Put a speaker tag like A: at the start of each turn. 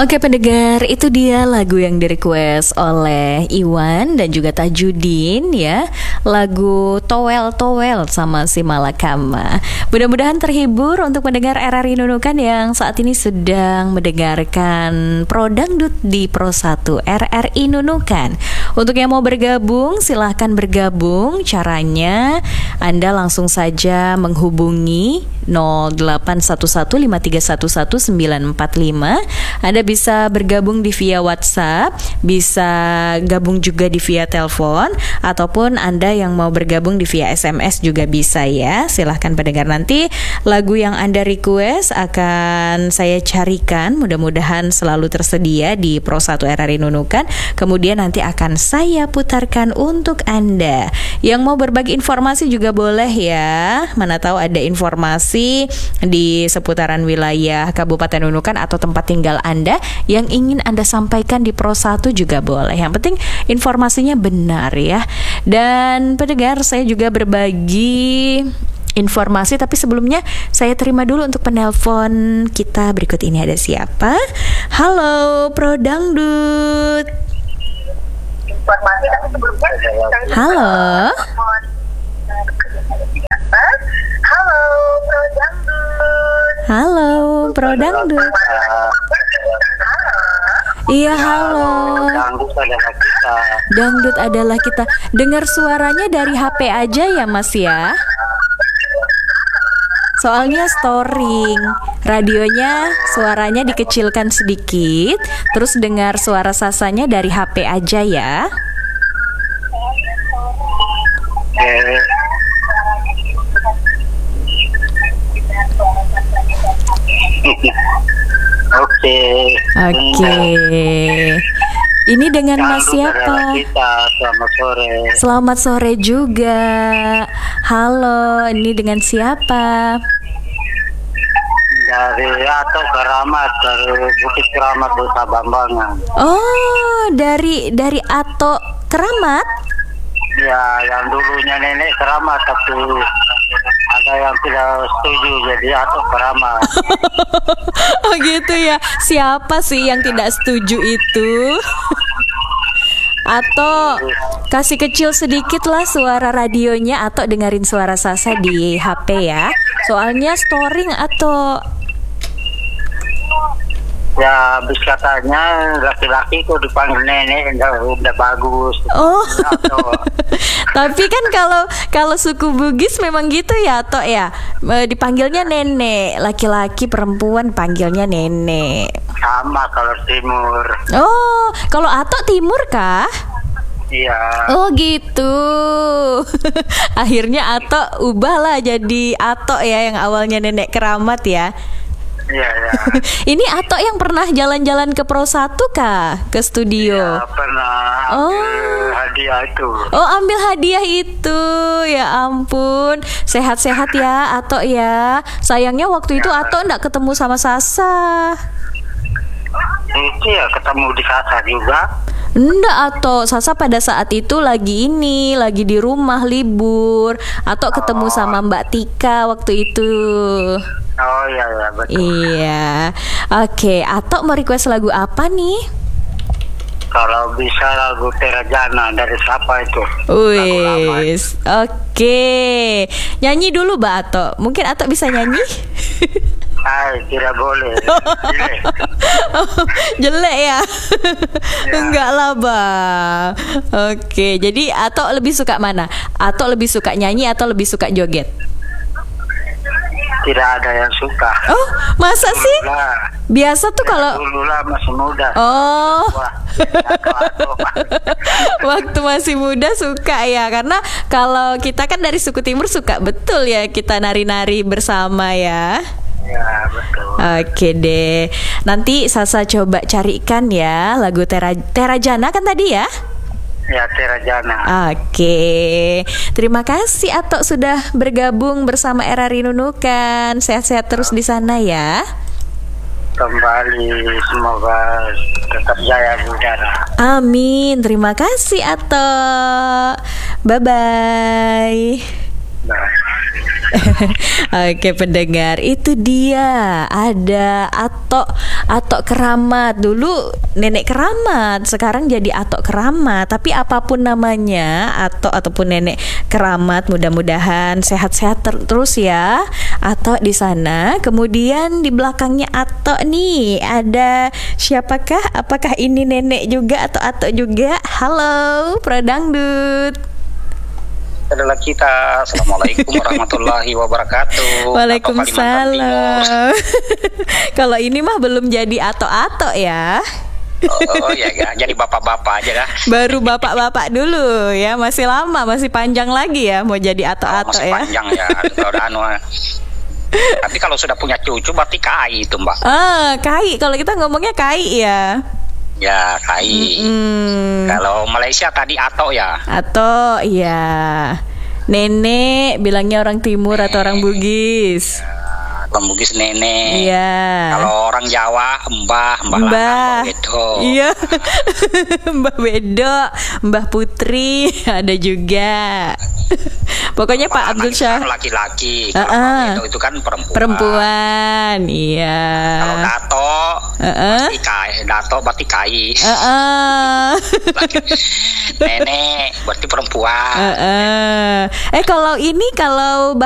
A: Oke pendengar, itu dia lagu yang direquest oleh Iwan dan juga Tajudin ya. Lagu Towel-Towel sama si Malakama. Mudah-mudahan terhibur untuk mendengar RRI Nunukan yang saat ini sedang mendengarkan Pro Dangdut di Pro 1 RRI Nunukan. Untuk yang mau bergabung, silahkan bergabung. Caranya Anda langsung saja menghubungi 081153114945. Anda bisa bergabung di via WhatsApp, bisa gabung juga di via telepon, ataupun Anda yang mau bergabung di via SMS juga bisa ya. Silahkan pendengar, nanti lagu yang Anda request akan saya carikan, mudah-mudahan selalu tersedia di Pro 1 RRI Nunukan. Kemudian nanti akan saya putarkan untuk Anda. Yang mau berbagi informasi juga boleh ya. Mana tahu ada informasi di seputaran wilayah Kabupaten Nunukan atau tempat tinggal Anda yang ingin Anda sampaikan di Pro 1 juga boleh. Yang penting informasinya benar ya. Dan pendengar, saya juga berbagi informasi, tapi sebelumnya saya terima dulu untuk penelpon kita berikut ini. Ada siapa? Halo Pro Dangdut.
B: Informasi tapi sebelumnya
A: halo.
B: Halo Pro Dangdut.
A: Halo Pro Dangdut. Iya, halo.
C: Dangdut adalah kita.
A: Dangdut adalah kita. Dengar suaranya dari HP aja ya Mas ya. Soalnya storing, radionya suaranya dikecilkan sedikit, terus dengar suara Sasanya dari HP aja ya.
C: Oke.
A: Ini dengan Mas
C: Dangdut
A: siapa?
C: adalah kita. Selamat sore.
A: Selamat sore juga. Halo, ini dengan siapa?
C: Dari Atok Keramat, dari Bukit Keramat, Nusa Bambangan.
A: Oh, dari Atok Keramat?
C: Ya, yang dulunya nenek Keramat, tapi ada yang tidak setuju jadi Atok Keramat.
A: Oh gitu ya. Siapa sih yang tidak setuju itu? Atau kasih kecil sedikit lah suara radionya, atau dengerin suara Sasa di HP ya. Soalnya storing atau
C: Ya, habis katanya laki-laki kok dipanggil nenek udah bagus.
A: oh. Tapi kan kalau suku Bugis memang gitu ya, Tok ya. Dipanggilnya nenek, laki-laki perempuan panggilnya nenek.
C: Sama kalau timur.
A: Oh, kalau Atok timur kah?
C: Iya.
A: Oh gitu. Akhirnya Atok ubahlah jadi Atok ya, yang awalnya nenek Keramat ya.
C: Iya, ya.
A: Ini Atok yang pernah jalan-jalan ke Pro 1 kah? Ke studio?
C: Ya, pernah ambil hadiah itu.
A: Oh, ambil hadiah itu. Ya ampun. Sehat-sehat ya Atok ya. Sayangnya waktu itu Atok enggak ketemu sama Sasa.
C: Itu ya ketemu di Sasa juga.
A: Enggak, Atok. Sasa pada saat itu lagi di rumah libur. Atok ketemu sama Mbak Tika waktu itu.
C: Oh iya, ya betul.
A: Iya. Oke, Atok mau request lagu apa nih?
C: Kalau bisa lagu Terajana dari siapa itu?
A: Wis. Oke. Nyanyi dulu Mbak Atok. Mungkin Atok bisa nyanyi?
C: Tidak boleh.
A: Jelek ya? Enggak lah Bang. Oke, jadi Atok lebih suka mana? Atok lebih suka nyanyi atau lebih suka joget?
C: Tidak ada yang suka.
A: Oh, masa sih? Biasa tuh kalau
C: dulu lah masih muda.
A: Oh.
C: Wah,
A: waktu masih muda suka ya. Karena kalau kita kan dari suku timur suka betul ya kita nari-nari bersama ya.
C: Ya betul.
A: Oke deh. Nanti Sasa coba carikan ya lagu Terajana kan tadi ya?
C: Ya, Terajana.
A: Oke. Terima kasih Atok sudah bergabung bersama RRI Nunukan. Sehat-sehat terus di sana ya.
C: Kembali, semoga tetap jaya di udara.
A: Amin. Terima kasih Atok. Bye-bye.
C: Bye.
A: Oke pendengar, itu dia ada Atok Keramat. Dulu nenek keramat, sekarang jadi Atok Keramat. Tapi apapun namanya, Atok ataupun nenek keramat, mudah-mudahan sehat-sehat terus ya Atok di sana. Kemudian di belakangnya Atok nih ada siapakah? Apakah ini nenek juga atau Atok juga? Halo Pro Dangdut.
D: Adalah kita. Assalamualaikum warahmatullahi wabarakatuh.
A: Waalaikumsalam. Kalau ini mah belum jadi atok-atok ya.
D: Oh ya, jadi bapak-bapak aja dah.
A: Baru bapak-bapak dulu ya, masih lama, masih panjang lagi ya mau jadi atok-atok
D: masih
A: ya.
D: Panjang ya. Tapi kalau sudah punya cucu berarti kai itu Mbak.
A: Kai. Kalau kita ngomongnya kai ya.
D: Ya kai. Kalau Malaysia tadi atok ya.
A: Atok ya. Nenek bilangnya orang timur atau orang Bugis.
D: Orang Bugis nenek.
A: Iya.
D: Kalau orang Jawa mbah gitu.
A: Iya. Mbah Bedo, Mbah Putri ada juga. Pokoknya Pak Abdul Syah
D: laki-laki. Kalau itu kan perempuan.
A: Iya.
D: Kalau Dato pasti kai. Dato berarti kai. Nenek berarti perempuan.
A: Kalau